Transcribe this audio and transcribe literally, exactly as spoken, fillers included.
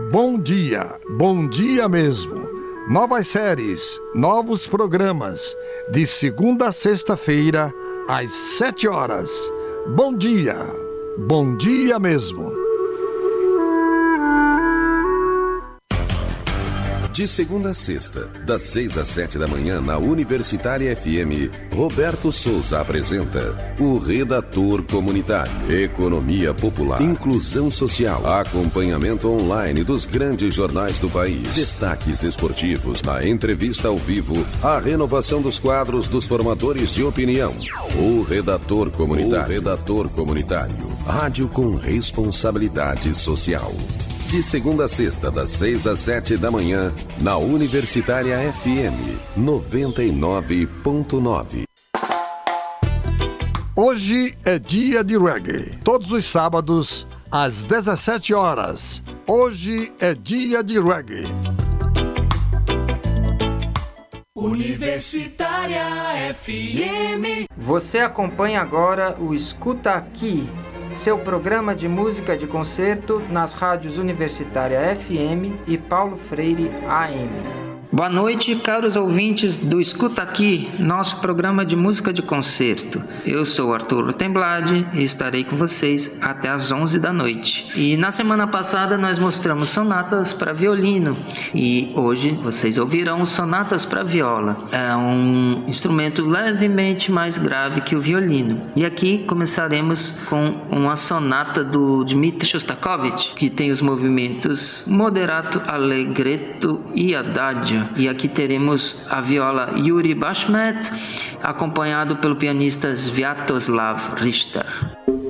Bom dia, bom dia mesmo. Novas séries, novos programas, de segunda a sexta-feira, às sete horas. Bom dia, bom dia mesmo. De segunda a sexta, das seis às sete da manhã, na Universitária F M, Roberto Souza apresenta o Redator Comunitário. Economia popular, inclusão social, acompanhamento online dos grandes jornais do país, destaques esportivos, na entrevista ao vivo, a renovação dos quadros dos formadores de opinião. O Redator Comunitário. O Redator Comunitário. Rádio com responsabilidade social. De segunda a sexta, das seis às sete da manhã, na Universitária F M noventa e nove ponto nove. Hoje é dia de reggae. Todos os sábados, às dezessete horas. Hoje é dia de reggae. Universitária F M. Você acompanha agora o Escuta Aqui, seu programa de música de concerto nas rádios Universitária F M e Paulo Freire A M. Boa noite, caros ouvintes do Escuta Aqui, nosso programa de música de concerto. Eu sou Arthur Temblade e estarei com vocês até às onze da noite. E na semana passada nós mostramos sonatas para violino e hoje vocês ouvirão sonatas para viola. É um instrumento levemente mais grave que o violino. E aqui começaremos com uma sonata do Dmitri Shostakovich, que tem os movimentos moderato, allegretto e adagio. E aqui teremos a viola Yuri Bashmet, acompanhado pelo pianista Sviatoslav Richter.